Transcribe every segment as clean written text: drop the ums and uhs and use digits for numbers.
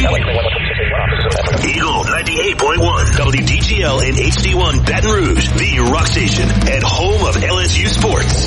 Eagle 98.1, WDGL and HD1 Baton Rouge, the rock station and home of LSU sports.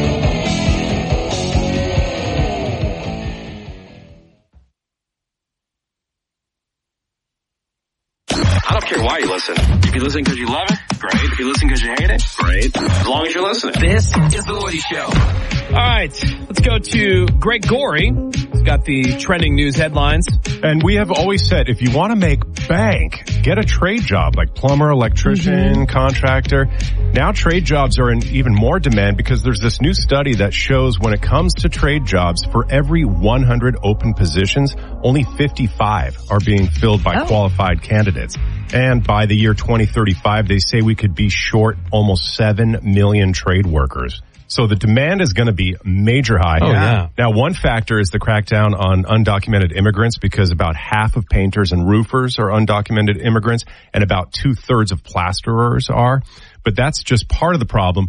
I don't care why you listen. If you listen because you love it, great. If you listen because you hate it, great. As long as you're listening. This is The Woody Show. All right, let's go to Greg Gorey. He's got the trending news headlines. And we have always said, if you want to make bank, get a trade job like plumber, electrician, contractor. Now trade jobs are in even more demand because there's this new study that shows when it comes to trade jobs, for every 100 open positions, only 55 are being filled by qualified candidates. And by the year 2035, they say we could be short almost 7 million trade workers. So the demand is going to be major high. Oh, yeah. Now, one factor is the crackdown on undocumented immigrants, because about half of painters and roofers are undocumented immigrants and about 2/3 of plasterers are. But that's just part of the problem.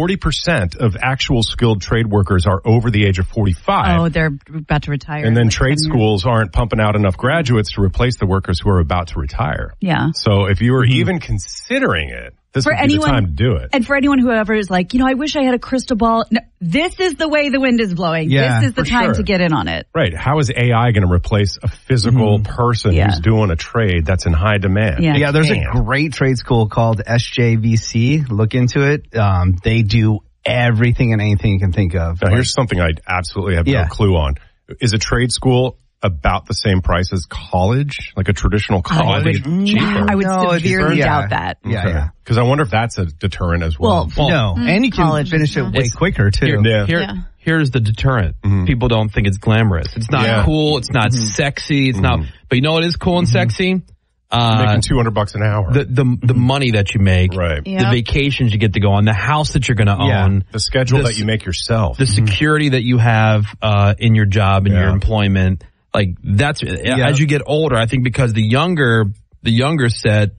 40% of actual skilled trade workers are over the age of 45. Oh, they're about to retire. And then trade schools aren't pumping out enough graduates to replace the workers who are about to retire. Yeah. So if you were even considering it, this would be the time to do it. And for anyone who ever is like, I wish I had a crystal ball. No, this is the way the wind is blowing. Yeah, this is the time sure. to get in on it. Right. How is AI going to replace a physical person who's doing a trade that's in high demand? Yeah, there's a great trade school called SJVC. Look into it. They do everything and anything you can think of. Now, here's something I absolutely have no clue on. Is a trade school about the same price as college, like a traditional college? I would severely doubt that. Yeah. Because I wonder if that's a deterrent as well. No. And you can finish it way quicker, too. Here's the deterrent. People don't think it's glamorous. It's not cool. It's not sexy. It's not. But you know what is cool and sexy? Making $200 an hour. The money that you make, right? The vacations you get to go on, the house that you're going to own, the schedule that you make yourself, the security that you have in your job and your employment. Like that's as you get older, I think, because the younger set